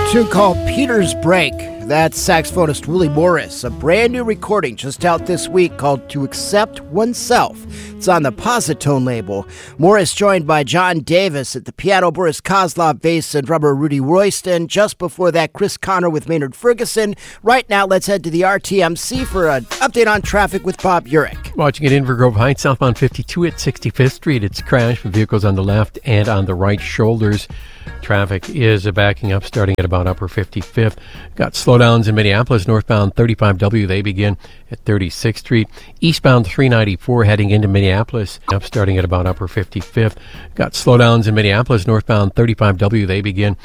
Tune called Peter's Break. That's saxophonist Willie Morris. A brand new recording just out this week called To Accept Oneself. It's on the Positone label. Morris joined by John Davis at the piano, Boris Kozlov, bass, and drummer Rudy Royston. Just before that, Chris Connor with Maynard Ferguson. Right now, let's head to the RTMC for an update on traffic with Bob Urich. Watching at Invergrove Heights, southbound 52 at 65th Street. It's crashed with vehicles on the left and on the right shoulders. Traffic is backing up starting at about Upper 55th. Got slowdowns in Minneapolis, northbound 35W. They begin at 36th Street. Eastbound 394 heading into Minneapolis, up starting at about Upper 55th. Got slowdowns in Minneapolis, northbound 35W. They begin